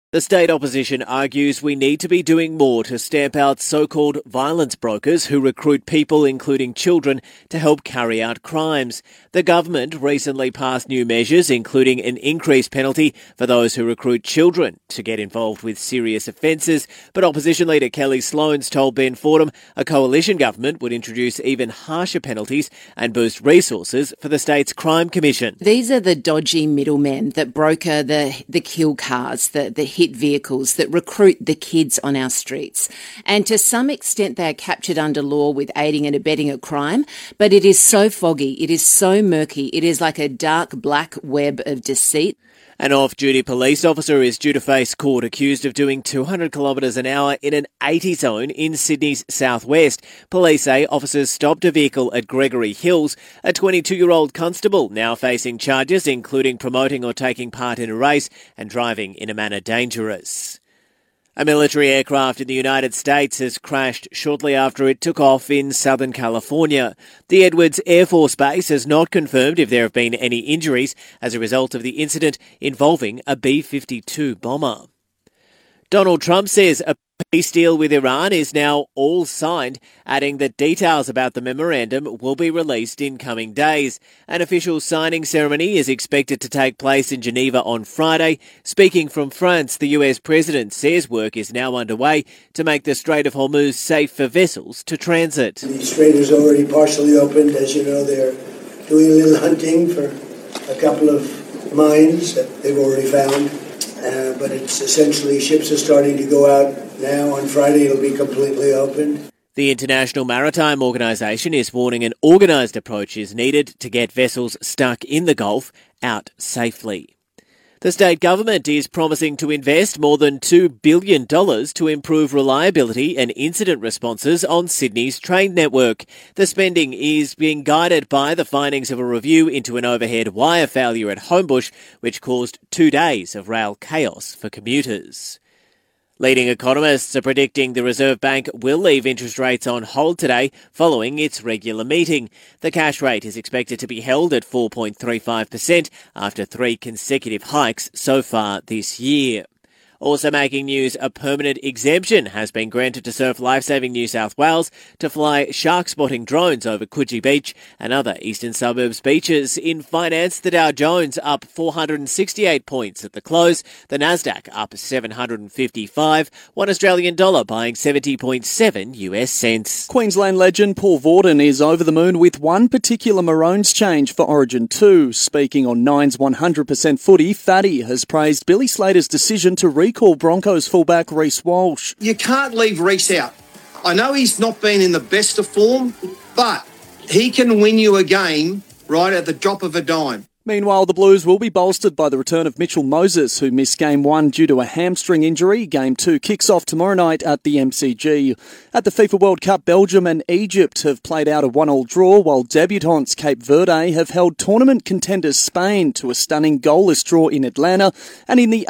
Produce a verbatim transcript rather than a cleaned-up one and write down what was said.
The state opposition argues we need to be doing more to stamp out so-called violence brokers who recruit people, including children, to help carry out crimes. The government recently passed new measures, including an increased penalty for those who recruit children to get involved with serious offences. But opposition leader Kelly Sloans told Ben Fordham a coalition government would introduce even harsher penalties and boost resources for the state's crime commission. These are the dodgy middlemen that broker the, the kill cars, the, the hit vehicles that recruit the kids on our streets. And to some extent they are captured under law with aiding and abetting a crime, but it is so foggy, it is so murky, it is like a dark black web of deceit. An off-duty police officer is due to face court accused of doing two hundred kilometres an hour in an eighty zone in Sydney's southwest. Police say officers stopped a vehicle at Gregory Hills. A twenty-two-year-old constable now facing charges including promoting or taking part in a race and driving in a manner dangerous. A military aircraft in the United States has crashed shortly after it took off in Southern California. The Edwards Air Force Base has not confirmed if there have been any injuries as a result of the incident involving a B fifty-two bomber. Donald Trump says a peace deal with Iran is now all signed, adding that details about the memorandum will be released in coming days. An official signing ceremony is expected to take place in Geneva on Friday. Speaking from France, the U S president says work is now underway to make the Strait of Hormuz safe for vessels to transit. The strait is already partially opened. As you know, they're doing a little hunting for a couple of mines that they've already found. Uh, but it's essentially ships are starting to go out now. On Friday, it'll be completely opened. The International Maritime Organisation is warning an organised approach is needed to get vessels stuck in the Gulf out safely. The state government is promising to invest more than two billion dollars to improve reliability and incident responses on Sydney's train network. The spending is being guided by the findings of a review into an overhead wire failure at Homebush, which caused two days of rail chaos for commuters. Leading economists are predicting the Reserve Bank will leave interest rates on hold today following its regular meeting. The cash rate is expected to be held at four point three five percent after three consecutive hikes so far this year. Also making news, a permanent exemption has been granted to Surf Lifesaving New South Wales to fly shark-spotting drones over Coogee Beach and other eastern suburbs beaches. In finance, the Dow Jones up four hundred sixty-eight points at the close, the Nasdaq up seven hundred fifty-five, one Australian dollar buying seventy point seven U S cents. Queensland legend Paul Vorden is over the moon with one particular Maroons change for Origin two. Speaking on Nine's one hundred percent footy, Fatty has praised Billy Slater's decision to re Recall Broncos fullback Reece Walsh. You can't leave Reece out. I know he's not been in the best of form, but he can win you a game right at the drop of a dime. Meanwhile, the Blues will be bolstered by the return of Mitchell Moses, who missed Game one due to a hamstring injury. Game two kicks off tomorrow night at the M C G. At the FIFA World Cup, Belgium and Egypt have played out a one-all draw, while debutants Cape Verde have held tournament contenders Spain to a stunning goalless draw in Atlanta. And in the